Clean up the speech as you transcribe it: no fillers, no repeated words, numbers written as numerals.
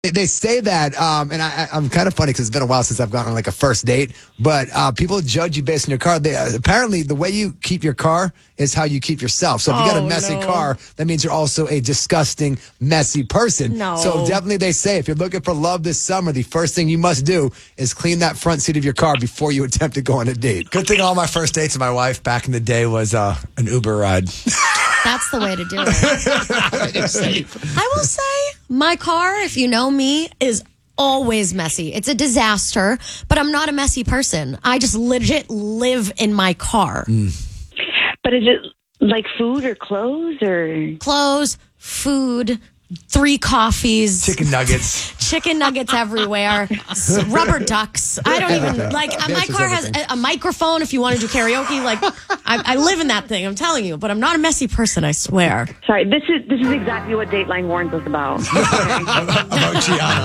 They say that, and I'm kind of funny because it's been a while since I've gone on like a first date, but people judge you based on your car. Apparently, the way you keep your car is how you keep yourself. So if you got a messy car, that means you're also a disgusting, messy person. No. So definitely they say if you're looking for love this summer, the first thing you must do is clean that front seat of your car before you attempt to go on a date. Good thing all my first dates with my wife back in the day was an Uber ride. That's the way to do it. I will say my car, if you know me, is always messy. It's a disaster, but I'm not a messy person. I just legit live in my car. But is it like food or clothes or? Clothes, food, 3 coffees. Chicken nuggets everywhere. Rubber ducks. I don't even, like, my car has a microphone if you want to do karaoke. Like, I live in that thing, I'm telling you. But I'm not a messy person, I swear. Sorry, this is exactly what Dateline warns us about. about Gianna.